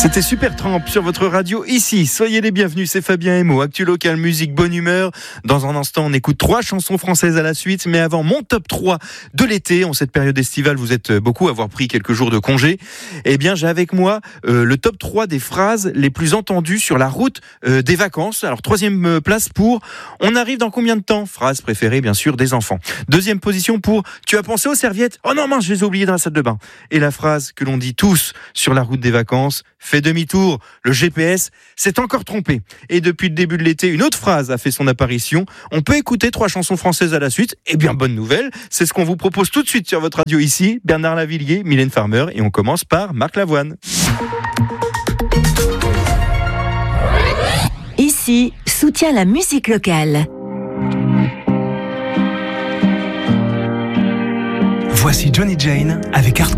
C'était Supertramp sur votre radio ici. Soyez les bienvenus, c'est Fabien Emo. Actu local, musique, bonne humeur. Dans un instant, on écoute 3 chansons françaises à la suite. Mais avant, mon top 3 de l'été. En cette période estivale, vous êtes beaucoup à avoir pris quelques jours de congé. Eh bien, j'ai avec moi le top 3 des phrases les plus entendues sur la route des vacances. Alors, 3e place pour « On arrive dans combien de temps ?» Phrase préférée, bien sûr, des enfants. 2e position pour « Tu as pensé aux serviettes ? Oh non, mince, je les ai oubliées dans la salle de bain. » Et la phrase que l'on dit tous sur la route des vacances « Fais demi-tour, le GPS s'est encore trompé. » Et depuis le début de l'été, une autre phrase a fait son apparition. On peut écouter 3 chansons françaises à la suite. Eh bien, bonne nouvelle, c'est ce qu'on vous propose tout de suite sur votre radio ici. Bernard Lavillier, Mylène Farmer, et on commence par Marc Lavoine. Ici, soutient la musique locale. Voici Johnny Jane avec Art